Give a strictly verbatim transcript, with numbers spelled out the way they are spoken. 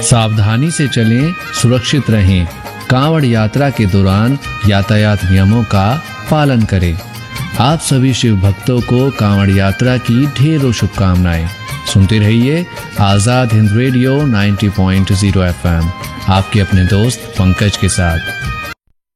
सावधानी से चलें, सुरक्षित रहें। कांवड़ यात्रा के दौरान यातायात नियमों का पालन करें। आप सभी शिव भक्तों को कांवड़ यात्रा की ढेरों शुभकामनाएं। सुनते रहिए आजाद हिंद रेडियो नब्बे पॉइंट शून्य एफ एम, आपके अपने दोस्त पंकज के साथ।